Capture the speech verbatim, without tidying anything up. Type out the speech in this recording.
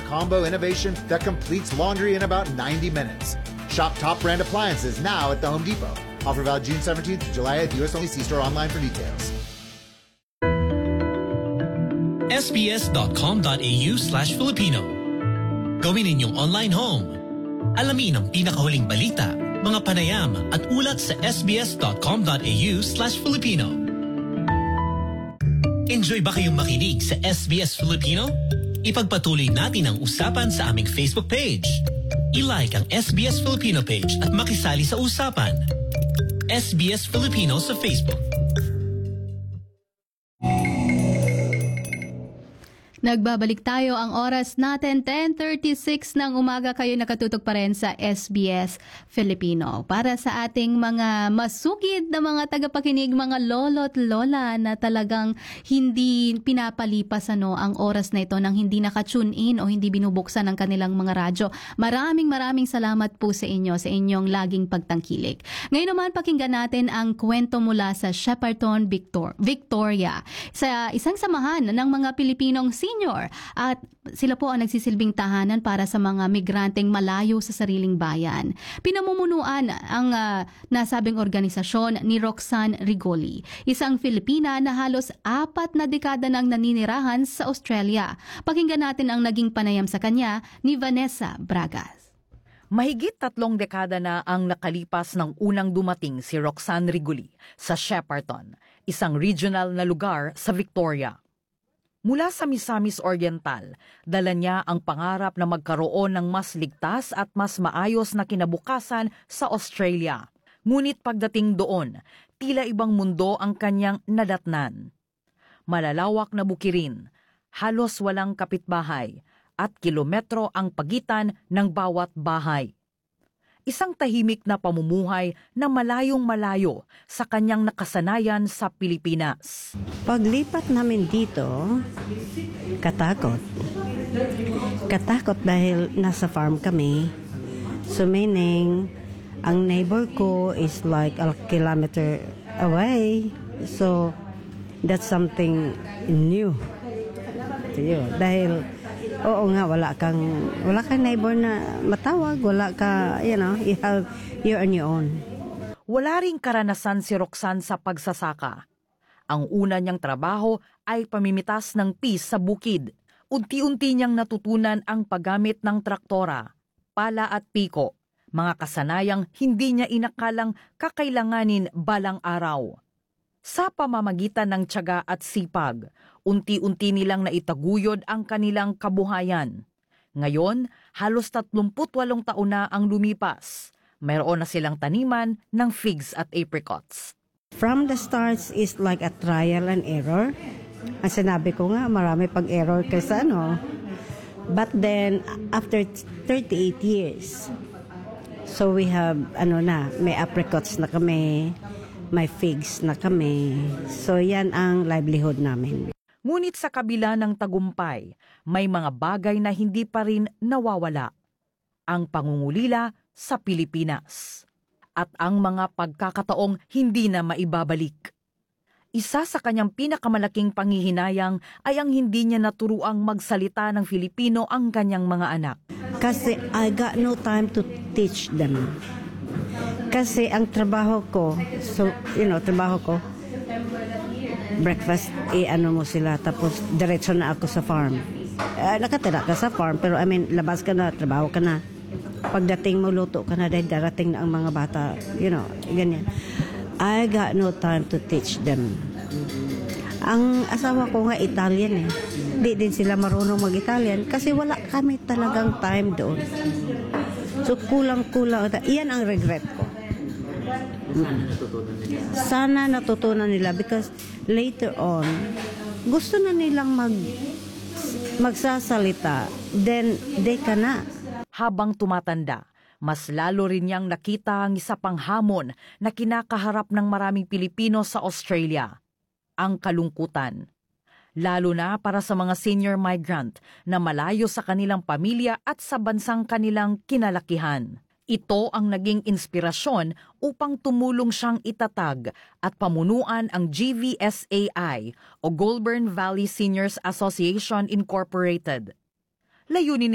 combo innovation that completes laundry in about ninety minutes. Shop top brand appliances now at the Home Depot. Offer valid June seventeenth to July eighth. U S only. See store online for details. sbs.com.au slash Filipino. Gawin ninyong online home. Alamin ang pinakahuling balita, mga panayam at ulat sa sbs.com.au slash Filipino. Enjoy ba kayong makinig sa S B S Filipino? Ipagpatuloy natin ang usapan sa aming Facebook page. I-like ang S B S Filipino page at makisali sa usapan. S B S Filipino sa Facebook. Nagbabalik tayo, ang oras natin ten thirty-six ng umaga. Kayo nakatutok pa rin sa S B S Filipino. Para sa ating mga masugid na mga tagapakinig, mga lolo't lola na talagang hindi pinapalipas ano, ang oras na ito nang hindi naka-tune in o hindi binubuksan ang kanilang mga radyo. Maraming maraming salamat po sa inyo, sa inyong laging pagtangkilik. Ngayon naman, pakinggan natin ang kwento mula sa Shepparton, Victor, Victoria. Sa isang samahan ng mga Pilipinong senior at sila po ang nagsisilbing tahanan para sa mga migranteng malayo sa sariling bayan. Pinamumunuan ang uh, nasabing organisasyon ni Roxanne Rigoli, isang Filipina na halos apat na dekada nang naninirahan sa Australia. Pakinggan natin ang naging panayam sa kanya ni Vanessa Bragas. Mahigit tatlong dekada na ang nakalipas ng unang dumating si Roxanne Rigoli sa Shepparton, isang regional na lugar sa Victoria. Mula sa Misamis Oriental, dala niya ang pangarap na magkaroon ng mas ligtas at mas maayos na kinabukasan sa Australia. Ngunit pagdating doon, tila ibang mundo ang kanyang nadatnan. Malalawak na bukirin, halos walang kapitbahay, at kilometro ang pagitan ng bawat bahay. Isang tahimik na pamumuhay na malayong malayo sa kanyang nakasanayan sa Pilipinas. Paglipat namin dito, katakot. Katakot dahil nasa farm kami. So meaning, ang neighbor ko is like a kilometer away. So that's something new to you. Dahil oo nga, wala kang, wala kang neighbor na matawag, wala ka, you know, you have, you're on your own. Wala ring karanasan si Roxanne sa pagsasaka. Ang una niyang trabaho ay pamimitas ng pis sa bukid. Unti-unti niyang natutunan ang paggamit ng traktora, pala at piko, mga kasanayang hindi niya inakalang kakailanganin balang araw. Sa pamamagitan ng tiyaga at sipag, unti-unti nilang naitaguyod ang kanilang kabuhayan. Ngayon, halos tatlumput walong taon na ang lumipas. Mayroon na silang taniman ng figs at apricots. From the starts is like a trial and error. Ang sinabi ko nga, marami pag-error kaysa ano. But then, after thirty-eight years, so we have, ano na, may apricots na kami, may figs na kami. So yan ang livelihood namin. Ngunit sa kabila ng tagumpay, may mga bagay na hindi pa rin nawawala. Ang pangungulila sa Pilipinas. At ang mga pagkakataong hindi na maibabalik. Isa sa kanyang pinakamalaking panghihinayang ay ang hindi niya naturuang magsalita ng Filipino ang kanyang mga anak. Kasi I got no time to teach them. Kasi ang trabaho ko, so, you know, trabaho ko, breakfast, i-ano mo sila, tapos diretso na ako sa farm. Uh, nakatira ka sa farm, pero I mean, labas ka na, trabaho ka na. Pagdating mo, luto ka na dahil darating na ang mga bata, you know, ganyan. I got no time to teach them. Ang asawa ko nga Italian eh. Di din sila marunong mag-Italian kasi wala kami talagang time doon. So kulang-kulang. Iyan ang regret ko. Sana natutunan nila because later on, gusto na nilang mag magsasalita, then they ka na. Habang tumatanda, mas lalo rin niyang nakita ang isa pang hamon na kinakaharap ng maraming Pilipino sa Australia, ang kalungkutan. Lalo na para sa mga senior migrant na malayo sa kanilang pamilya at sa bansang kanilang kinalakihan. Ito ang naging inspirasyon upang tumulong siyang itatag at pamunuan ang G V S A I o Goulburn Valley Seniors Association Incorporated. Layunin